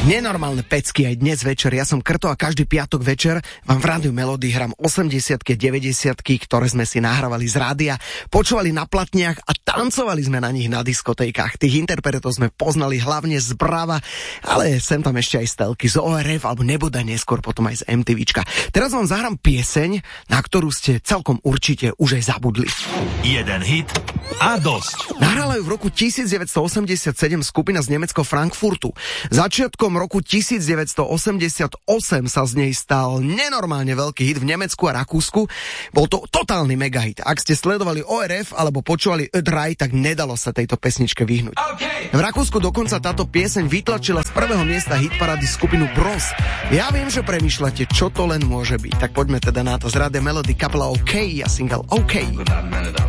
Nenormálne pecky aj dnes večer. Ja som Krto a každý piatok večer vám v Rádiu Melody hrám 80-ky, 90-ky, ktoré sme si nahrávali z rádia, počúvali na platniach a tancovali sme na nich na diskotékach. Tých interpretov sme poznali hlavne z Brava, ale sem tam ešte aj z telky, z ORF alebo nebude neskôr potom aj z MTVčka. Teraz vám zahrám pieseň, na ktorú ste celkom určite už aj zabudli. Jeden hit a dosť. Nahrala ju v roku 1987 skupina z nemeckého Frankfurtu. Začiatkom roku 1988 sa z nej stal nenormálne veľký hit v Nemecku a Rakúsku. Bol to totálny megahit. Ak ste sledovali ORF alebo počúvali Ödraj, tak nedalo sa tejto pesničke vyhnúť. Okay. V Rakúsku dokonca táto pieseň vytlačila z prvého miesta hitparády skupinu Bros. Ja viem, že premýšľate, čo to len môže byť. Tak poďme teda na to. Z Rádia Melody kapela OK a single OK.